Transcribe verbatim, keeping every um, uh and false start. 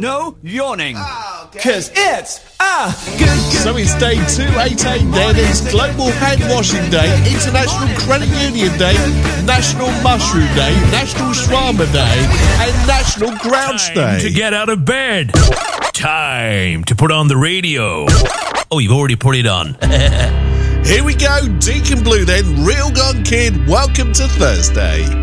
no yawning. Cause it's a good, good... So it's day two eighty-eight then. It's Global Hand Washing Day, International Credit Union Day, National Mushroom Day, National Shawarma Day, and National Grouch Time Day. to get out of bed. Time to put on the radio. Oh, you've already put it on. Here we go, Deacon Blue then, Real Gun Kid, welcome to Thursday.